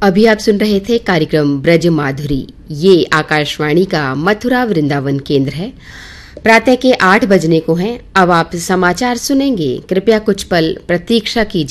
अभी आप सुन रहे थे कार्यक्रम ब्रज माधुरी। ये आकाशवाणी का मथुरा वृंदावन केंद्र है। प्रातः के 8 बजने को हैं। अब आप समाचार सुनेंगे। कृपया कुछ पल प्रतीक्षा कीजिए।